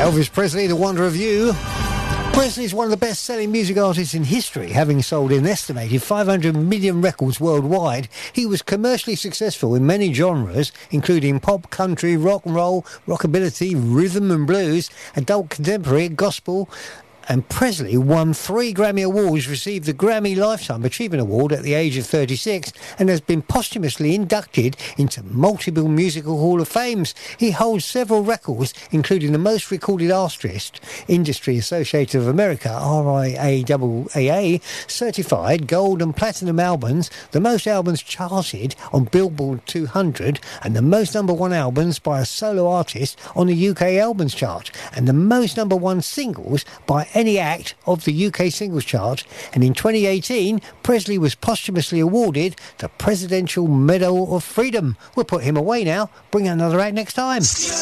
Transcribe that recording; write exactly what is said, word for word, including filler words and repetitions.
Elvis Presley, The Wonder of You. Presley is one of the best-selling music artists in history, having sold an estimated five hundred million records worldwide. He was commercially successful in many genres, including pop, country, rock and roll, rockabilly, rhythm and blues, adult contemporary, gospel. And Presley won three Grammy Awards, received the Grammy Lifetime Achievement Award at the age of thirty-six, and has been posthumously inducted into multiple musical Hall of Fames. He holds several records, including the most recorded artist, Industry Association of America, R I A A A, certified gold and platinum albums, the most albums charted on Billboard two hundred, and the most number one albums by a solo artist on the U K Albums Chart, and the most number one singles by any act of the U K singles chart. And in twenty eighteen, Presley was posthumously awarded the Presidential Medal of Freedom. We'll put him away now. Bring another act next time.